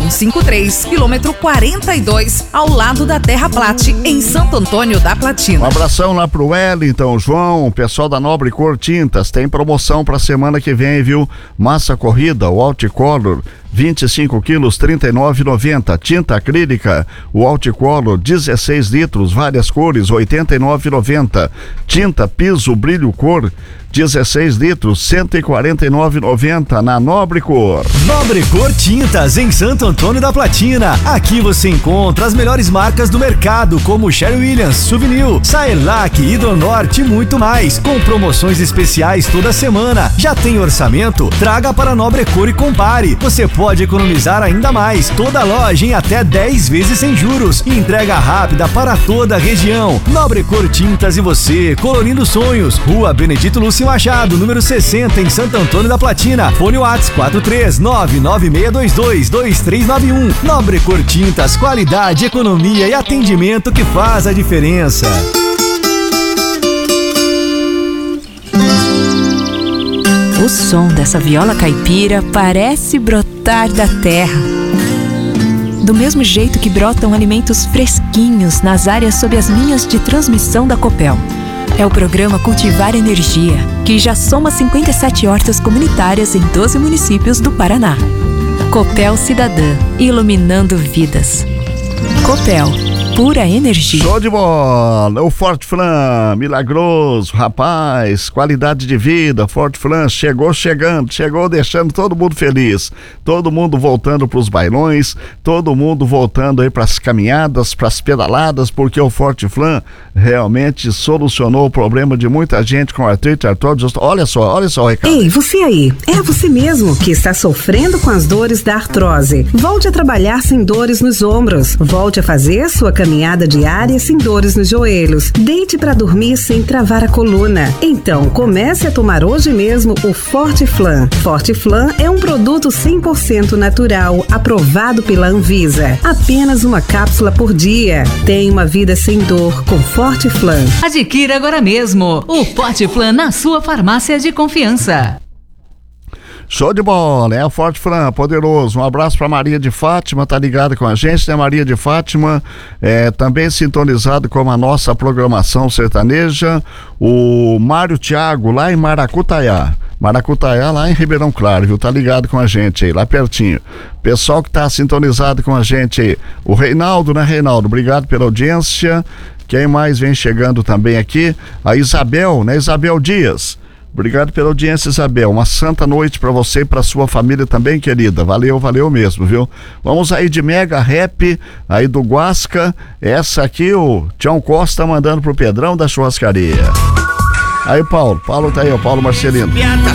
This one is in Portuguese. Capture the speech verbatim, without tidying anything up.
um cinco três, quilômetro quarenta e dois, ao lado da Terra Plate, em Santo Antônio da Platina. Um abração lá pro Wellington, João, pessoal da Nobre Cor Tintas, tem promoção pra semana que vem, viu? Massa corrida, o Alticolor, vinte e cinco quilos, trinta e nove reais e noventa centavos. Tinta acrílica, o Alticolor, dezesseis litros, várias cores, oitenta e nove reais e noventa centavos. Tinta piso, brilho cor, dezesseis litros, cento e quarenta e nove reais e noventa centavos na Nobre Cor. Nobre Cor Tintas, em Santo Antônio da Platina. Aqui você encontra as melhores marcas do mercado, como Sherwin Williams, Souvenir, Saelac, Hidronorte e muito mais, com promoções especiais toda semana. Já tem orçamento? Traga para Nobre Cor e compare. Você pode economizar ainda mais. Toda loja em até dez vezes sem juros. Entrega rápida para toda a região. Nobre Cor Tintas e você, colorindo sonhos. Rua Benedito Lúcio Machado, número sessenta, em Santo Antônio da Platina. Fone WhatsApp quatro três nove nove seis dois dois, dois três nove um. Nobre Cor Tintas, qualidade, economia e atendimento que faz a diferença. O som dessa viola caipira parece brotar da terra. Do mesmo jeito que brotam alimentos fresquinhos nas áreas sob as linhas de transmissão da Copel. É o programa Cultivar Energia, que já soma cinquenta e sete hortas comunitárias em doze municípios do Paraná. Copel Cidadã, iluminando vidas. Copel, pura energia. Show de bola! O Forte Flan, milagroso, rapaz, qualidade de vida. Forte Flan chegou chegando, chegou deixando todo mundo feliz. Todo mundo voltando pros bailões, todo mundo voltando aí pras caminhadas, pras pedaladas, porque o Forte Flan realmente solucionou o problema de muita gente com artrite, artrose. Olha só, olha só, Ricardo. Ei, você aí, é você mesmo que está sofrendo com as dores da artrose. Volte a trabalhar sem dores nos ombros. Volte a fazer sua caminhada diária sem dores nos joelhos. Deite para dormir sem travar a coluna. Então, comece a tomar hoje mesmo o Forte Flan. Forte Flan é um produto cem por cento natural, aprovado pela Anvisa. Apenas uma cápsula por dia. Tenha uma vida sem dor com Forte Flan. Adquira agora mesmo o Forte Flan na sua farmácia de confiança. Show de bola, é o Forte Flan, poderoso. Um abraço pra Maria de Fátima, tá ligada com a gente, né? Maria de Fátima, é, também sintonizado com a nossa programação sertaneja. O Mário Thiago, lá em Maracutaiá. Maracutaiá, lá em Ribeirão Claro, viu? Tá ligado com a gente aí, lá pertinho. Pessoal que tá sintonizado com a gente aí. O Reinaldo, né, Reinaldo? Obrigado pela audiência. Quem mais vem chegando também aqui? A Isabel, né? Isabel Dias. Obrigado pela audiência, Isabel. Uma santa noite pra você e pra sua família também, querida. Valeu, valeu mesmo, viu? Vamos aí de Mega Rap, aí do Guasca. Essa aqui o Tião Costa mandando pro Pedrão da Churrascaria. Aí, Paulo. Paulo tá aí, o Paulo Marcelino. Piata